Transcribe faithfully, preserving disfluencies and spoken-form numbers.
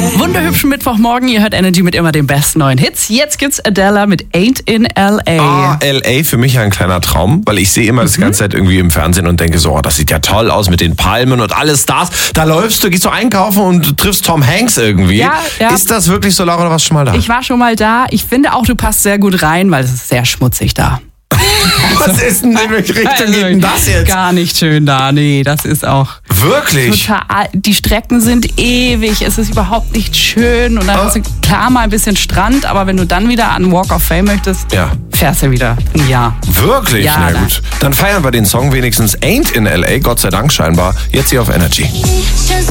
Wunderhübschen Mittwochmorgen, ihr hört Energy mit immer den besten neuen Hits. Jetzt gibt's Adele mit Ain't in L A. Ah, L A für mich ein kleiner Traum, weil ich sehe immer das ganze Zeit irgendwie im Fernsehen und denke so, oh, das sieht ja toll aus mit den Palmen und alle Stars. Da läufst du, gehst du einkaufen und du triffst Tom Hanks irgendwie. Ja, ja. Ist das wirklich so, Laura, oder warst du schon mal da? Ich war schon mal da. Ich finde auch, du passt sehr gut rein, weil es ist sehr schmutzig da. Was ist denn, in welche Richtung Also, geht denn das jetzt? Gar nicht schön da, nee, das ist auch Wirklich? total, die Strecken sind ewig, es ist überhaupt nicht schön und dann Ah. hast du klar mal ein bisschen Strand, aber wenn du dann wieder an Walk of Fame möchtest, Ja. fährst du wieder ein Jahr. Wirklich? Ja, Na nein. gut. Dann feiern wir den Song wenigstens Ain't in L A, Gott sei Dank scheinbar, jetzt hier auf Energy.